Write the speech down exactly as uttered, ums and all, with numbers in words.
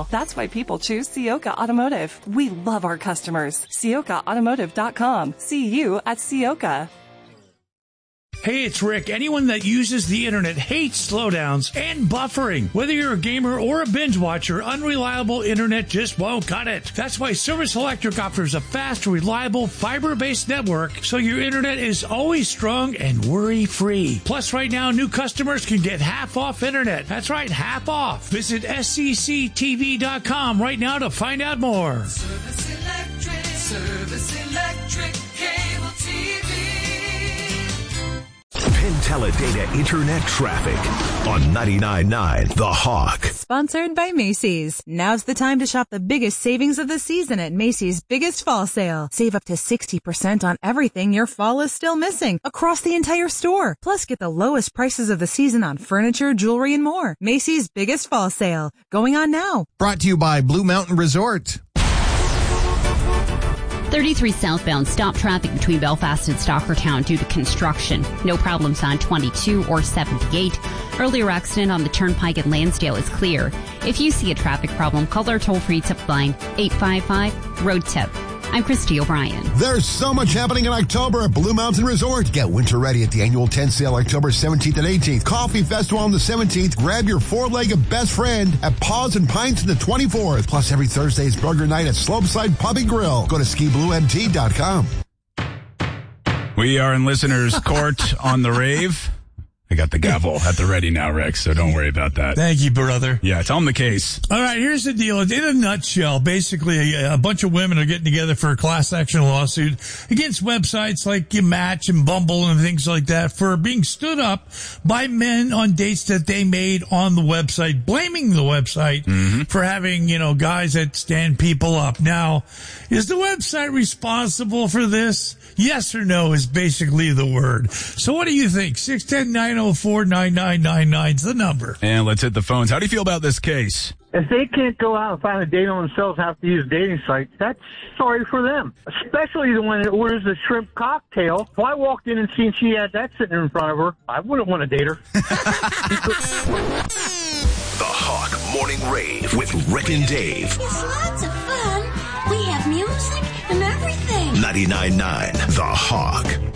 style. That's why people choose Ciocca Automotive. We love our customers. Ciocca Automotive dot com. See you at Ciocca. Hey, it's Rick. Anyone that uses the internet hates slowdowns and buffering. Whether you're a gamer or a binge watcher, unreliable internet just won't cut it. That's why Service Electric offers a fast, reliable, fiber-based network so your internet is always strong and worry-free. Plus, right now, new customers can get half off internet. That's right, half off. Visit S C C T V dot com right now to find out more. Service Electric, Service Electric, cable T V. Penn Internet Traffic on ninety-nine point nine The Hawk. Sponsored by Macy's. Now's the time to shop the biggest savings of the season at Macy's biggest fall sale. Save up to sixty percent on everything your fall is still missing across the entire store. Plus, get the lowest prices of the season on furniture, jewelry, and more. Macy's biggest fall sale. Going on now. Brought to you by Blue Mountain Resort. thirty-three southbound, stop traffic between Belfast and Stockertown due to construction. No problems on twenty-two or seventy-eight. Earlier accident on the Turnpike at Lansdale is clear. If you see a traffic problem, call our toll-free tip line, eight five five, road tip. I'm Christy O'Brien. There's so much happening in October at Blue Mountain Resort. Get winter ready at the annual tent sale October seventeenth and eighteenth. Coffee Festival on the seventeenth. Grab your four-legged best friend at Paws and Pints on the twenty-fourth. Plus, every Thursday is burger night at Slopeside Pub and Grill. Go to ski blue m t dot com. We are in listeners' court on the rave. I got the gavel at the ready now, Rick, so don't worry about that. Thank you, brother. Yeah, tell them the case. All right, here's the deal. In a nutshell, basically, a, a bunch of women are getting together for a class action lawsuit against websites like Match and Bumble and things like that for being stood up by men on dates that they made on the website, blaming the website mm-hmm. for having, you know, guys that stand people up. Now, is the website responsible for this? Yes or no is basically the word. So what do you think? six one zero, nine zero four, nine nine nine nine is the number. And let's hit the phones. How do you feel about this case? If they can't go out and find a date on themselves, have to use dating sites, that's sorry for them. Especially the one that orders the shrimp cocktail. If I walked in and seen she had that sitting in front of her, I wouldn't want to date her. The Hawk Morning Rave with Rick and Dave. It's lots of fun. We have music and everything. ninety-nine point nine The Hawk.